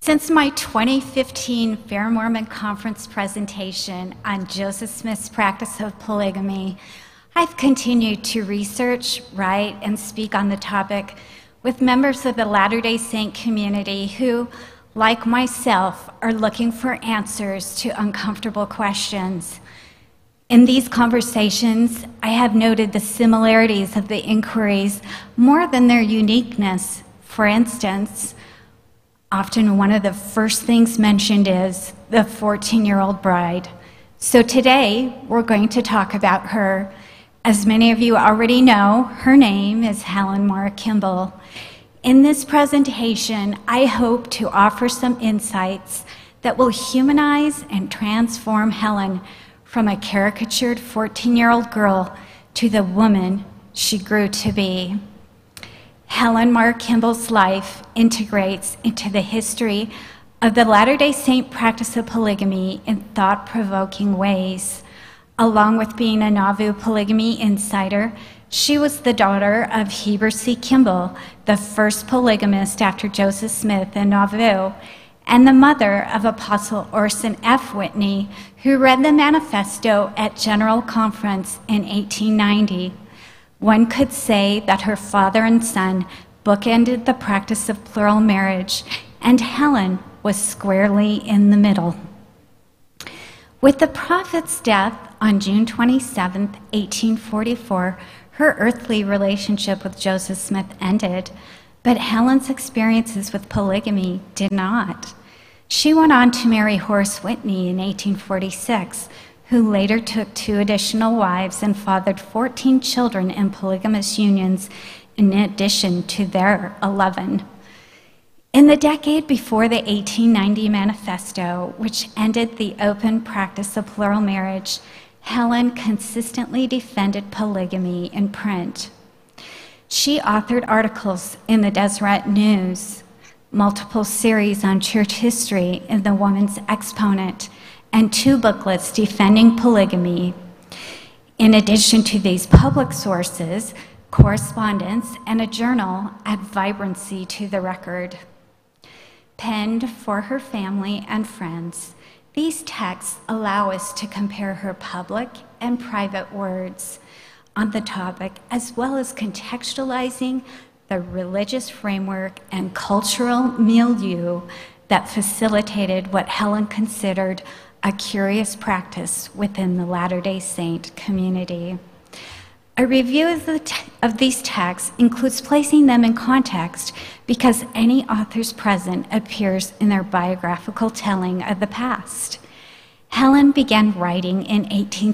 Since my 2015 Fair Mormon Conference presentation on Joseph Smith's practice of polygamy, I've continued to research, write, and speak on the topic with members of the Latter-day Saint community who, like myself, are looking for answers to uncomfortable questions. In these conversations, I have noted the similarities of the inquiries more than their uniqueness. For instance, often one of the first things mentioned is the 14-year-old bride. So today, we're going to talk about her. As many of you already know, her name is Helen Mar Kimball. In this presentation, I hope to offer some insights that will humanize and transform Helen from a caricatured 14-year-old girl to the woman she grew to be. Helen Mar Kimball's life integrates into the history of the Latter-day Saint practice of polygamy in thought-provoking ways. Along with being a Nauvoo polygamy insider, she was the daughter of Heber C. Kimball, the first polygamist after Joseph Smith in Nauvoo, and the mother of Apostle Orson F. Whitney, who read the manifesto at General Conference in 1890. One could say that her father and son bookended the practice of plural marriage, and Helen was squarely in the middle. With the prophet's death on June 27, 1844, her earthly relationship with Joseph Smith ended, but Helen's experiences with polygamy did not. She went on to marry Horace Whitney in 1846, who later took 2 additional wives and fathered 14 children in polygamous unions in addition to their 11. In the decade before the 1890 manifesto, which ended the open practice of plural marriage, Helen consistently defended polygamy in print. She authored articles in the Deseret News, multiple series on church history in the Woman's Exponent, and 2 booklets defending polygamy. In addition to these public sources, correspondence, and a journal add vibrancy to the record. Penned for her family and friends, these texts allow us to compare her public and private words on the topic, as well as contextualizing the religious framework and cultural milieu that facilitated what Helen considered a curious practice within the Latter-day Saint community. A review of these texts includes placing them in context because any authors present appears in their biographical telling of the past. Helen began writing in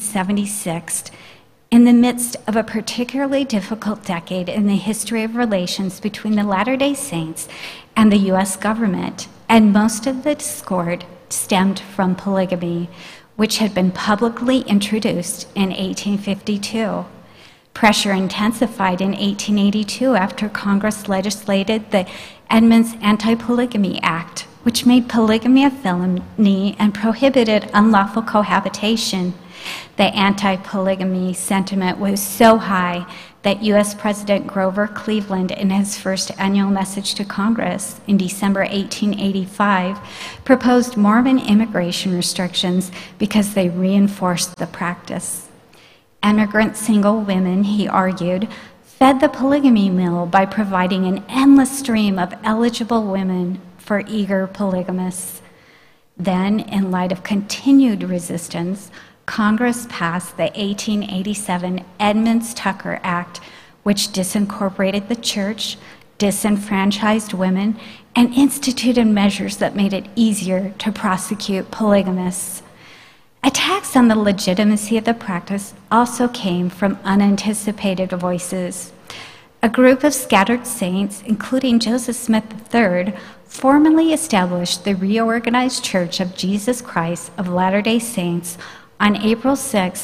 1876 in the midst of a particularly difficult decade in the history of relations between the Latter-day Saints and the U.S. government, and most of the discord stemmed from polygamy, which had been publicly introduced in 1852. Pressure intensified in 1882 after Congress legislated the Edmunds Anti-Polygamy Act, which made polygamy a felony and prohibited unlawful cohabitation. The anti-polygamy sentiment was so high that U.S. President Grover Cleveland, in his first annual message to Congress in December 1885, proposed Mormon immigration restrictions because they reinforced the practice. Emigrant single women, he argued, fed the polygamy mill by providing an endless stream of eligible women for eager polygamists. Then, in light of continued resistance, Congress passed the 1887 Edmunds-Tucker Act, which disincorporated the church, disenfranchised women, and instituted measures that made it easier to prosecute polygamists. Attacks on the legitimacy of the practice also came from unanticipated voices. A group of scattered saints, including Joseph Smith III, formally established the Reorganized Church of Jesus Christ of Latter-day Saints on April 6,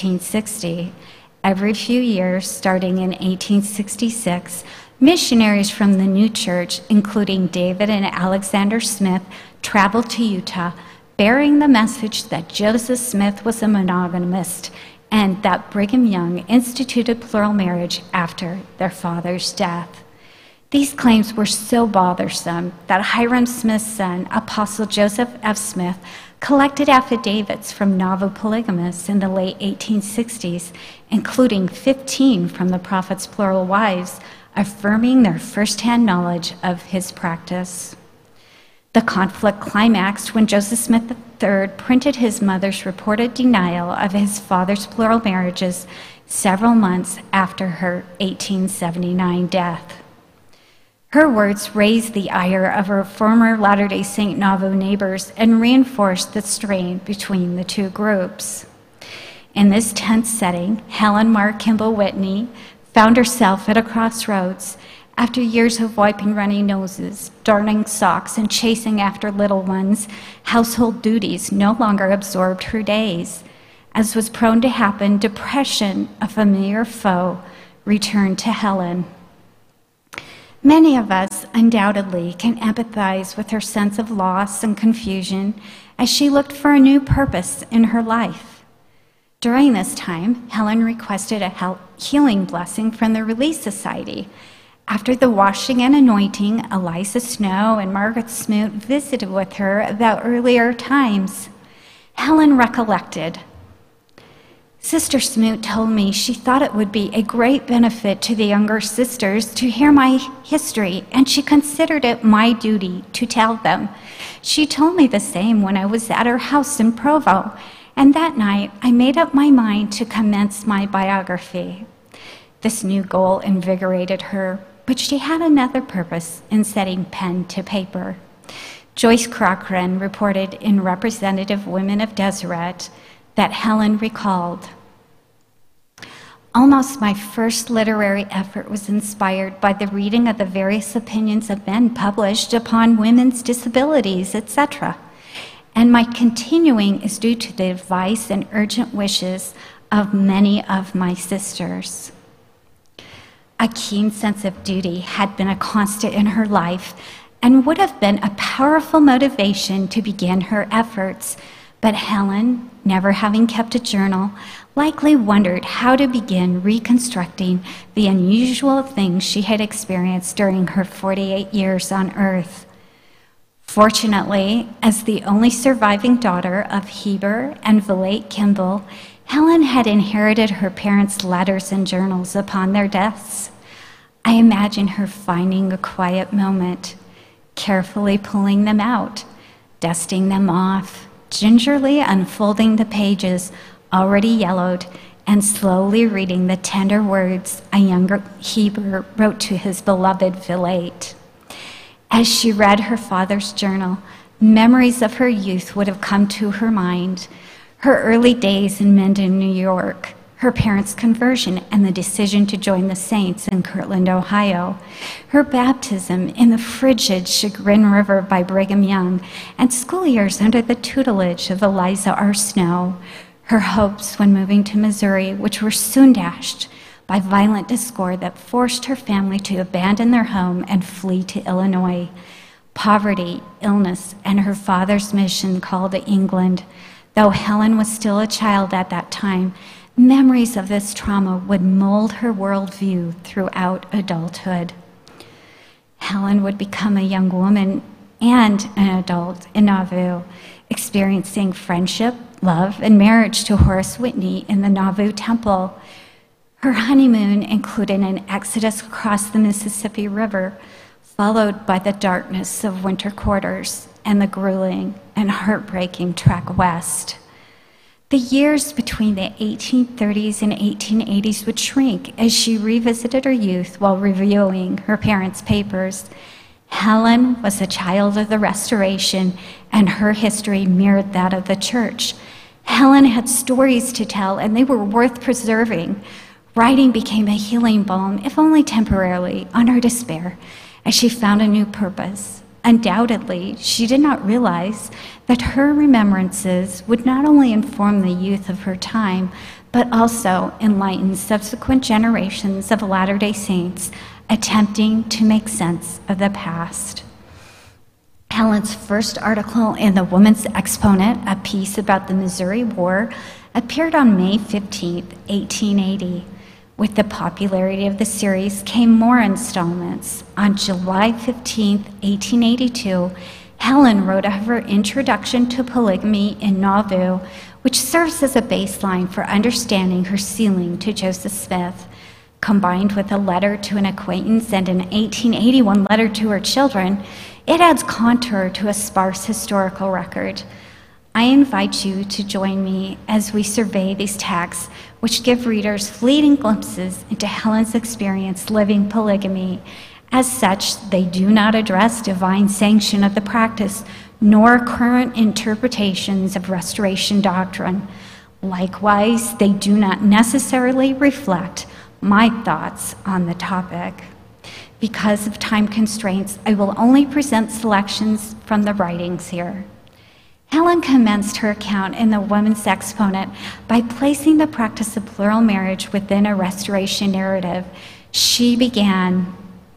1860. Every few years, starting in 1866, missionaries from the new church, including David and Alexander Smith, traveled to Utah, bearing the message that Joseph Smith was a monogamist and that Brigham Young instituted plural marriage after their father's death. These claims were so bothersome that Hyrum Smith's son, Apostle Joseph F. Smith, collected affidavits from Nauvoo polygamists in the late 1860s, including 15 from the prophet's plural wives, affirming their firsthand knowledge of his practice. The conflict climaxed when Joseph Smith III printed his mother's reported denial of his father's plural marriages several months after her 1879 death. Her words raised the ire of her former Latter-day Saint Nauvoo neighbors and reinforced the strain between the two groups. In this tense setting, Helen Mar Kimball Whitney found herself at a crossroads. After years of wiping runny noses, darning socks, and chasing after little ones, household duties no longer absorbed her days. As was prone to happen, depression, a familiar foe, returned to Helen. Many of us undoubtedly can empathize with her sense of loss and confusion as she looked for a new purpose in her life. During this time, Helen requested a healing blessing from the Relief Society. After the washing and anointing, Eliza Snow and Margaret Smoot visited with her about earlier times. Helen recollected, "Sister Smoot told me she thought it would be a great benefit to the younger sisters to hear my history, and she considered it my duty to tell them. She told me the same when I was at her house in Provo, and that night I made up my mind to commence my biography." This new goal invigorated her, but she had another purpose in setting pen to paper. Joyce Cochran reported in Representative Women of Deseret that Helen recalled, "Almost my first literary effort was inspired by the reading of the various opinions of men published upon women's disabilities, etc. And my continuing is due to the advice and urgent wishes of many of my sisters." A keen sense of duty had been a constant in her life and would have been a powerful motivation to begin her efforts, but Helen, never having kept a journal, likely wondered how to begin reconstructing the unusual things she had experienced during her 48 years on Earth. Fortunately, as the only surviving daughter of Heber and Valette Kimball, Helen had inherited her parents' letters and journals upon their deaths. I imagine her finding a quiet moment, carefully pulling them out, dusting them off, gingerly unfolding the pages already yellowed, and slowly reading the tender words a younger Heber wrote to his beloved Valette. As she read her father's journal, memories of her youth would have come to her mind. Her early days in Mendon, New York, her parents' conversion and the decision to join the Saints in Kirtland, Ohio, her baptism in the frigid Chagrin River by Brigham Young, and school years under the tutelage of Eliza R. Snow, her hopes when moving to Missouri, which were soon dashed by violent discord that forced her family to abandon their home and flee to Illinois, poverty, illness, and her father's mission call to England. Though Helen was still a child at that time, memories of this trauma would mold her worldview throughout adulthood. Helen would become a young woman and an adult in Nauvoo, experiencing friendship, love, and marriage to Horace Whitney in the Nauvoo Temple. Her honeymoon included an exodus across the Mississippi River, followed by the darkness of winter quarters and the grueling and heartbreaking trek west. The years between the 1830s and 1880s would shrink as she revisited her youth while reviewing her parents' papers. Helen was a child of the Restoration, and her history mirrored that of the church. Helen had stories to tell, and they were worth preserving. Writing became a healing balm, if only temporarily, on her despair, as she found a new purpose. Undoubtedly, she did not realize that her remembrances would not only inform the youth of her time, but also enlighten subsequent generations of Latter-day Saints attempting to make sense of the past. Helen's first article in the Woman's Exponent, a piece about the Missouri War, appeared on May 15, 1880. With the popularity of the series came more installments. On July 15, 1882, Helen wrote her introduction to polygamy in Nauvoo, which serves as a baseline for understanding her sealing to Joseph Smith. Combined with a letter to an acquaintance and an 1881 letter to her children, it adds contour to a sparse historical record. I invite you to join me as we survey these texts, which give readers fleeting glimpses into Helen's experience living polygamy. As such, they do not address divine sanction of the practice, nor current interpretations of Restoration doctrine. Likewise, they do not necessarily reflect my thoughts on the topic. Because of time constraints, I will only present selections from the writings here. Helen commenced her account in the Woman's Exponent by placing the practice of plural marriage within a Restoration narrative. She began,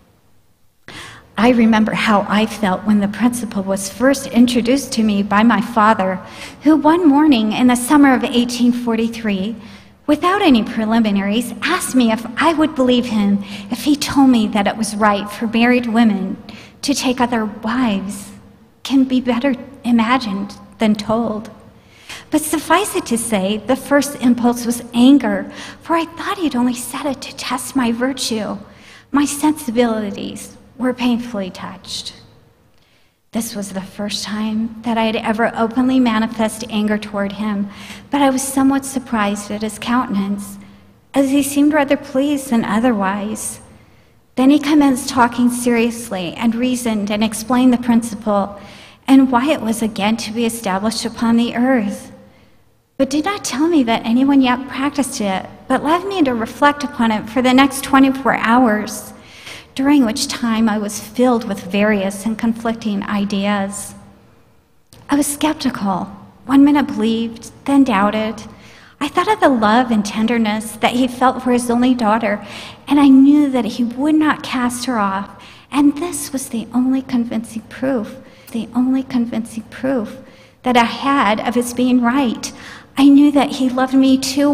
"I remember how I felt when the principle was first introduced to me by my father, who one morning in the summer of 1843, without any preliminaries, asked me if I would believe him if he told me that it was right for married women to take other wives. Can be better imagined than told. But suffice it to say, the first impulse was anger, for I thought he'd only said it to test my virtue. My sensibilities were painfully touched." This was the first time that I had ever openly manifested anger toward him, but I was somewhat surprised at his countenance, as he seemed rather pleased than otherwise. Then he commenced talking seriously and reasoned and explained the principle and why it was again to be established upon the earth, but did not tell me that anyone yet practiced it, but left me to reflect upon it for the next 24 hours, during which time I was filled with various and conflicting ideas. I was skeptical. One minute believed, then doubted. I thought of the love and tenderness that he felt for his only daughter, and I knew that he would not cast her off, and this was the only convincing proof that I had of his being right. I knew that he loved me too